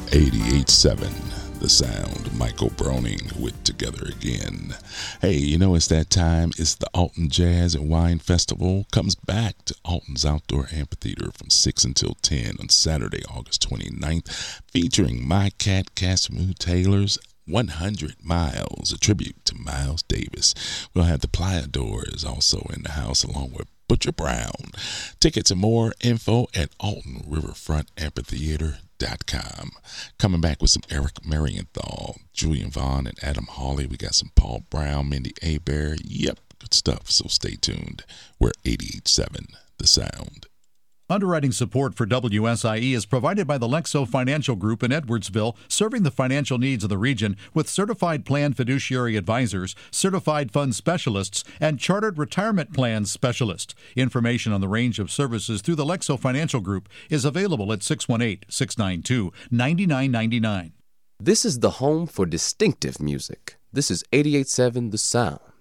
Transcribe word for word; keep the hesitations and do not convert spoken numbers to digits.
eighty-eight seven The Sound. Michael Broning with Together Again. Hey, you know, it's that time. It's the Alton Jazz and Wine Festival. Comes back to Alton's Outdoor Amphitheater from six until ten on Saturday, August twenty-ninth, featuring My Cat Casimir Taylor's one hundred miles, a tribute to Miles Davis. We'll have the Playadores also in the house along with Butcher Brown. Tickets and more info at Alton Riverfront Amphitheater dot com. Coming back with some Eric Marienthal, Julian Vaughn, and Adam Hawley. We got some Paul Brown, Mindy Abair. Yep, good stuff. So stay tuned. We're eighty-eight seven The Sound. Underwriting support for W S I E is provided by the Lexo Financial Group in Edwardsville, serving the financial needs of the region with certified plan fiduciary advisors, certified fund specialists, and chartered retirement plans specialists. Information on the range of services through the Lexo Financial Group is available at six one eight, six nine two, nine nine nine nine. This is the home for distinctive music. This is eighty-eight seven The Sound.